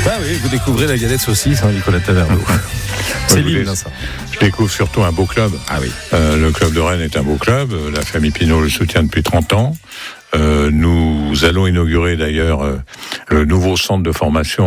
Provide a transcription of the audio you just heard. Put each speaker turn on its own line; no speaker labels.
Ah oui, vous découvrez la galette saucisse, Nicolas Taverneau. C'est libre, ça.
Je découvre surtout un beau club.
Ah oui.
Le club de Rennes est un beau club. La famille Pinault le soutient depuis 30 ans. Nous allons inaugurer d'ailleurs le nouveau centre de formation